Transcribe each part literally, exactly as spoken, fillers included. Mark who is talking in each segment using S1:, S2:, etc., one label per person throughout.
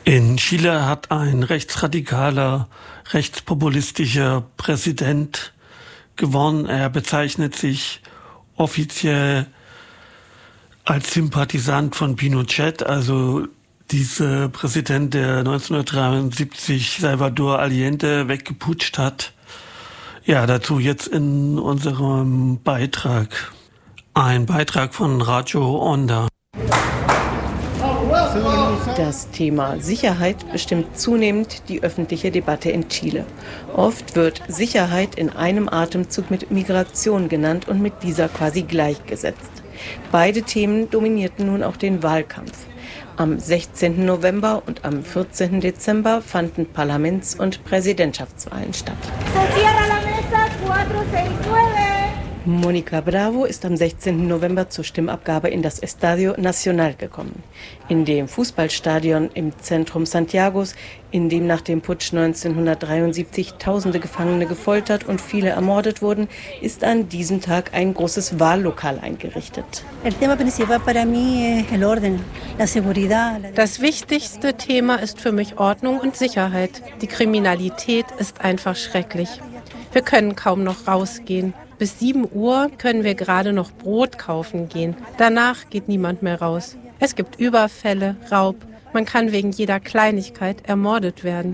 S1: In Chile hat ein rechtsradikaler, rechtspopulistischer Präsident gewonnen. Er bezeichnet sich offiziell als Sympathisant von Pinochet, also dieser Präsident, der neunzehnhundertdreiundsiebzig Salvador Allende weggeputscht hat. Ja, dazu jetzt in unserem Beitrag. Ein Beitrag von Radio Onda.
S2: Das Thema Sicherheit bestimmt zunehmend die öffentliche Debatte in Chile. Oft wird Sicherheit in einem Atemzug mit Migration genannt und mit dieser quasi gleichgesetzt. Beide Themen dominierten nun auch den Wahlkampf. Am sechzehnten November und am vierzehnten Dezember fanden Parlaments- und Präsidentschaftswahlen statt. Mónica Bravo ist am sechzehnten November zur Stimmabgabe in das Estadio Nacional gekommen. In dem Fußballstadion im Zentrum Santiagos, in dem nach dem Putsch neunzehnhundertdreiundsiebzig tausende Gefangene gefoltert und viele ermordet wurden, ist an diesem Tag ein großes Wahllokal eingerichtet.
S3: Das wichtigste Thema ist für mich Ordnung und Sicherheit. Die Kriminalität ist einfach schrecklich. Wir können kaum noch rausgehen. Bis sieben Uhr können wir gerade noch Brot kaufen gehen. Danach geht niemand mehr raus. Es gibt Überfälle, Raub. Man kann wegen jeder Kleinigkeit ermordet werden.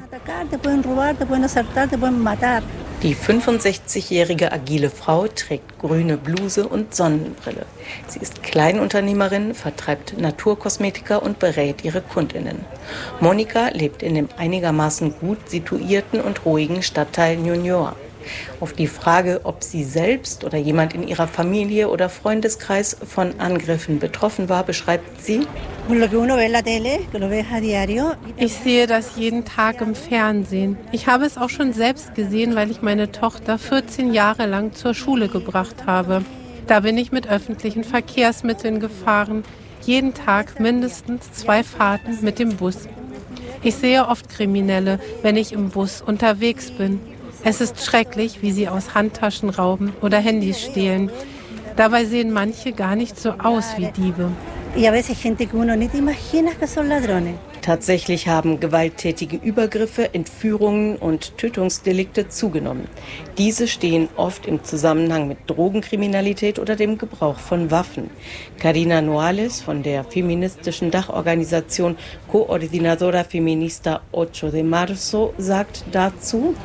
S2: Die fünfundsechzigjährige agile Frau trägt grüne Bluse und Sonnenbrille. Sie ist Kleinunternehmerin, vertreibt Naturkosmetika und berät ihre KundInnen. Mónica lebt in dem einigermaßen gut situierten und ruhigen Stadtteil Ñuñoa. Auf die Frage, ob sie selbst oder jemand in ihrer Familie oder Freundeskreis von Angriffen betroffen war, beschreibt sie:
S3: Ich sehe das jeden Tag im Fernsehen. Ich habe es auch schon selbst gesehen, weil ich meine Tochter vierzehn Jahre lang zur Schule gebracht habe. Da bin ich mit öffentlichen Verkehrsmitteln gefahren. Jeden Tag mindestens zwei Fahrten mit dem Bus. Ich sehe oft Kriminelle, wenn ich im Bus unterwegs bin. Es ist schrecklich, wie sie aus Handtaschen rauben oder Handys stehlen. Dabei sehen manche gar nicht so aus wie Diebe.
S2: Tatsächlich haben gewalttätige Übergriffe, Entführungen und Tötungsdelikte zugenommen. Diese stehen oft im Zusammenhang mit Drogenkriminalität oder dem Gebrauch von Waffen. Karina Noales von der feministischen Dachorganisation Coordinadora Feminista ocho de marzo sagt dazu: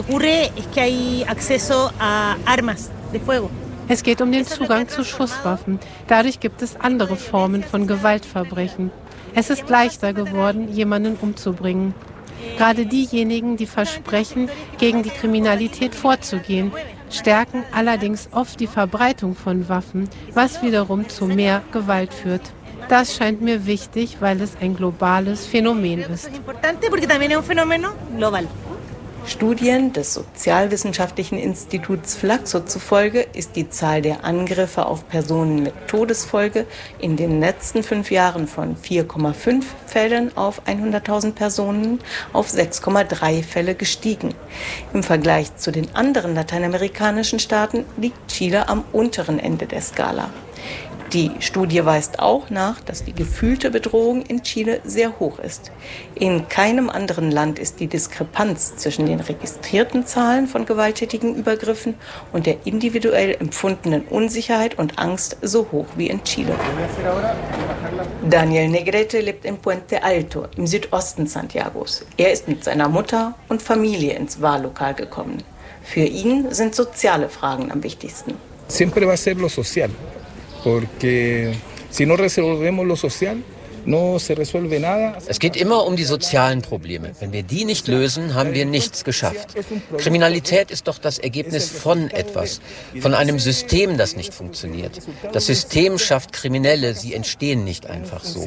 S3: Es geht um den Zugang zu Schusswaffen. Dadurch gibt es andere Formen von Gewaltverbrechen. Es ist leichter geworden, jemanden umzubringen. Gerade diejenigen, die versprechen, gegen die Kriminalität vorzugehen, stärken allerdings oft die Verbreitung von Waffen, was wiederum zu mehr Gewalt führt. Das scheint mir wichtig, weil es ein globales Phänomen ist.
S2: Studien des Sozialwissenschaftlichen Instituts Flaxo zufolge ist die Zahl der Angriffe auf Personen mit Todesfolge in den letzten fünf Jahren von vier Komma fünf Fällen auf hunderttausend Personen auf sechs Komma drei Fälle gestiegen. Im Vergleich zu den anderen lateinamerikanischen Staaten liegt Chile am unteren Ende der Skala. Die Studie weist auch nach, dass die gefühlte Bedrohung in Chile sehr hoch ist. In keinem anderen Land ist die Diskrepanz zwischen den registrierten Zahlen von gewalttätigen Übergriffen und der individuell empfundenen Unsicherheit und Angst so hoch wie in Chile. Daniel Negrete lebt in Puente Alto im Südosten Santiagos. Er ist mit seiner Mutter und Familie ins Wahllokal gekommen. Für ihn sind soziale Fragen am wichtigsten.
S4: Siempre va a ser lo social. Porque si no resolvemos lo social, no se resuelve nada.
S5: Es geht immer um die sozialen Probleme. Wenn wir die nicht lösen, haben wir nichts geschafft. Kriminalität ist doch das Ergebnis von etwas, von einem System, das nicht funktioniert. Das System schafft Kriminelle, sie entstehen nicht einfach so.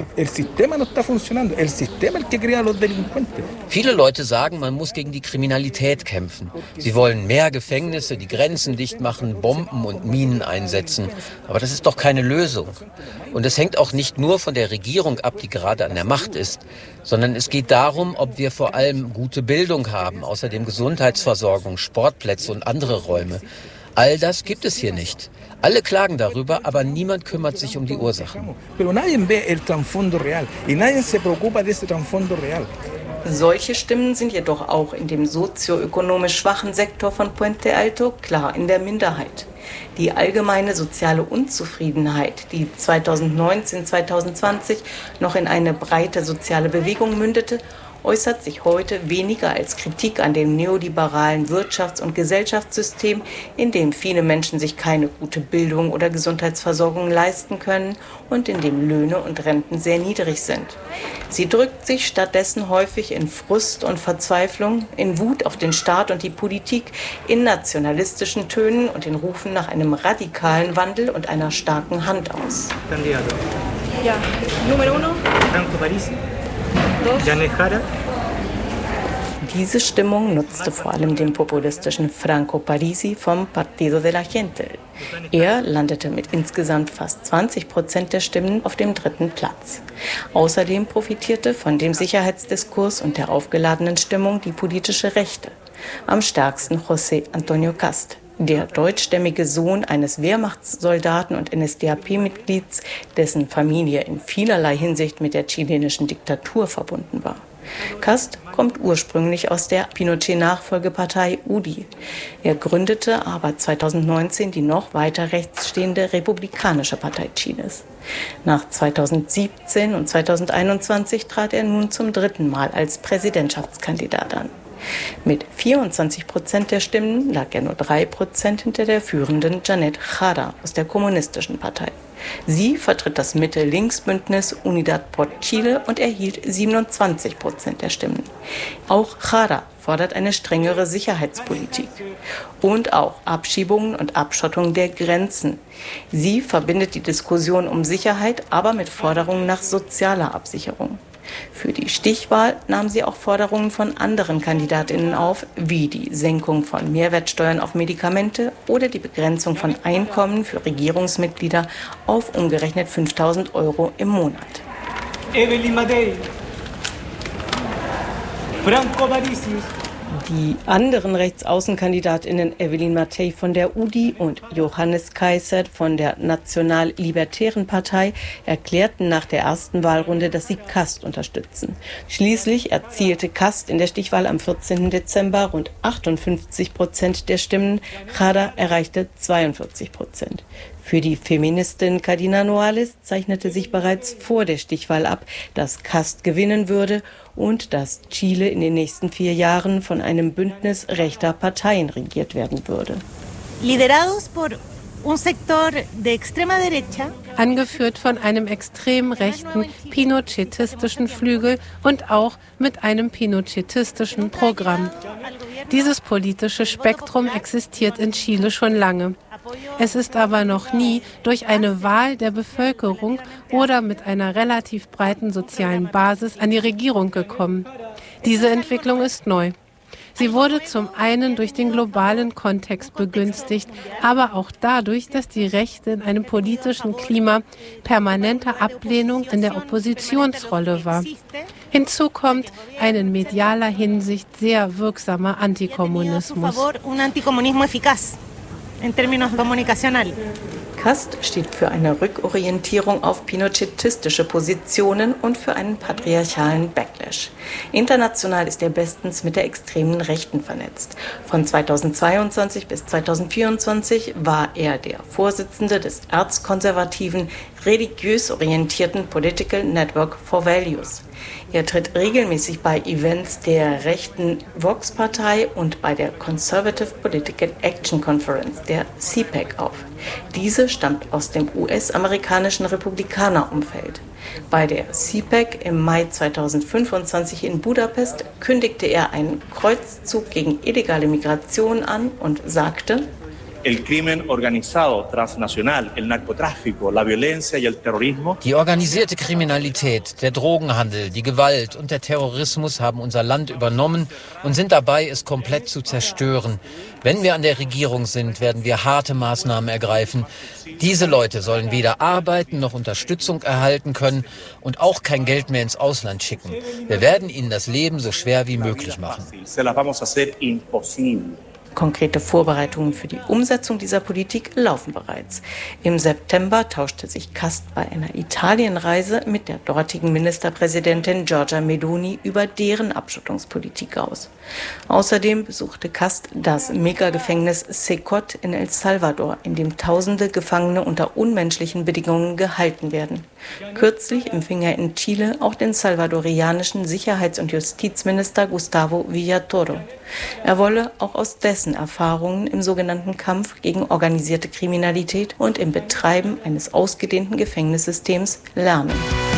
S5: Viele Leute sagen, man muss gegen die Kriminalität kämpfen. Sie wollen mehr Gefängnisse, die Grenzen dicht machen, Bomben und Minen einsetzen. Aber das ist doch keine Lösung. Und es hängt auch nicht nur von der Regierung ab, die gerade an der Macht ist, sondern es geht darum, ob wir vor allem gute Bildung haben, außerdem Gesundheitsversorgung, Sportplätze und andere Räume. All das gibt es hier nicht. Alle klagen darüber, aber niemand kümmert sich um die Ursachen.
S4: Pero nadie ve el trasfondo real y nadie se preocupa de ese trasfondo real.
S2: Solche Stimmen sind jedoch auch in dem sozioökonomisch schwachen Sektor von Puente Alto klar in der Minderheit. Die allgemeine soziale Unzufriedenheit, die zweitausendneunzehn zweitausendzwanzig noch in eine breite soziale Bewegung mündete, äußert sich heute weniger als Kritik an dem neoliberalen Wirtschafts- und Gesellschaftssystem, in dem viele Menschen sich keine gute Bildung oder Gesundheitsversorgung leisten können und in dem Löhne und Renten sehr niedrig sind. Sie drückt sich stattdessen häufig in Frust und Verzweiflung, in Wut auf den Staat und die Politik, in nationalistischen Tönen und in Rufen nach einem radikalen Wandel und einer starken Hand aus.
S6: Candidato. Ja, Nummer uno. Franco Parisi. Janet Jara.
S2: Diese Stimmung nutzte vor allem dem populistischen Franco Parisi vom Partido de la Gente. Er landete mit insgesamt fast zwanzig Prozent der Stimmen auf dem dritten Platz. Außerdem profitierte von dem Sicherheitsdiskurs und der aufgeladenen Stimmung die politische Rechte. Am stärksten José Antonio Cast, der deutschstämmige Sohn eines Wehrmachtssoldaten und N S D A P-Mitglieds, dessen Familie in vielerlei Hinsicht mit der chilenischen Diktatur verbunden war. Cast kommt ursprünglich aus der Pinochet-Nachfolgepartei U D I. Er gründete aber zweitausendneunzehn die noch weiter rechts stehende Republikanische Partei Chiles. Nach zweitausendsiebzehn und zweitausendeinundzwanzig trat er nun zum dritten Mal als Präsidentschaftskandidat an. Mit vierundzwanzig Prozent der Stimmen lag er nur drei Prozent hinter der führenden Janet Jara aus der Kommunistischen Partei. Sie vertritt das Mitte-Links-Bündnis Unidad por Chile und erhielt siebenundzwanzig Prozent der Stimmen. Auch Jara fordert eine strengere Sicherheitspolitik und auch Abschiebungen und Abschottung der Grenzen. Sie verbindet die Diskussion um Sicherheit aber mit Forderungen nach sozialer Absicherung. Für die Stichwahl nahm sie auch Forderungen von anderen Kandidatinnen auf, wie die Senkung von Mehrwertsteuern auf Medikamente oder die Begrenzung von Einkommen für Regierungsmitglieder auf umgerechnet fünftausend Euro im Monat.
S6: Evelyn Matei. Franco Parisi.
S2: Die anderen Rechtsaußenkandidatinnen Evelyn Matei von der U D I und Johannes Kaiser von der National-Libertären Partei erklärten nach der ersten Wahlrunde, dass sie Cast unterstützen. Schließlich erzielte Cast in der Stichwahl am vierzehnten Dezember rund achtundfünfzig Prozent der Stimmen. Jara erreichte zweiundvierzig Prozent. Für die Feministin Cadina Noales zeichnete sich bereits vor der Stichwahl ab, dass Cast gewinnen würde und dass Chile in den nächsten vier Jahren von einem Bündnis rechter Parteien regiert werden würde.
S7: Liderados por un sector de extrema derecha.
S3: Angeführt von einem extrem rechten pinochetistischen Flügel und auch mit einem pinochetistischen Programm. Dieses politische Spektrum existiert in Chile schon lange. Es ist aber noch nie durch eine Wahl der Bevölkerung oder mit einer relativ breiten sozialen Basis an die Regierung gekommen. Diese Entwicklung ist neu. Sie wurde zum einen durch den globalen Kontext begünstigt, aber auch dadurch, dass die Rechte in einem politischen Klima permanenter Ablehnung in der Oppositionsrolle war. Hinzu kommt ein in medialer Hinsicht sehr wirksamer Antikommunismus.
S7: En términos comunicacional.
S2: Cast steht für eine Rückorientierung auf pinochetistische Positionen und für einen patriarchalen Backlash. International ist er bestens mit der extremen Rechten vernetzt. Von zweitausendzweiundzwanzig bis zweitausendvierundzwanzig war er der Vorsitzende des erzkonservativen, religiös orientierten Political Network for Values. Er tritt regelmäßig bei Events der rechten Vox-Partei und bei der Conservative Political Action Conference, der C PAC, auf. Diese stammt aus dem U S-amerikanischen Republikanerumfeld. Bei der C PAC im Mai zweitausendfünfundzwanzig in Budapest kündigte er einen Kreuzzug gegen illegale Migration an und sagte:
S8: El crimen organizado transnacional, el narcotráfico, la violencia y el terrorismo.
S5: Die organisierte Kriminalität, der Drogenhandel, die Gewalt und der Terrorismus haben unser Land übernommen und sind dabei, es komplett zu zerstören. Wenn wir an der Regierung sind, werden wir harte Maßnahmen ergreifen. Diese Leute sollen weder arbeiten noch Unterstützung erhalten können und auch kein Geld mehr ins Ausland schicken. Wir werden ihnen das Leben so schwer wie möglich machen.
S2: Konkrete Vorbereitungen für die Umsetzung dieser Politik laufen bereits. Im September tauschte sich Cast bei einer Italienreise mit der dortigen Ministerpräsidentin Giorgia Meloni über deren Abschottungspolitik aus. Außerdem besuchte Cast das Megagefängnis Secot in El Salvador, in dem tausende Gefangene unter unmenschlichen Bedingungen gehalten werden. Kürzlich empfing er in Chile auch den salvadorianischen Sicherheits- und Justizminister Gustavo Villatoro. Er wolle auch aus dessen Erfahrungen im sogenannten Kampf gegen organisierte Kriminalität und im Betreiben eines ausgedehnten Gefängnissystems lernen.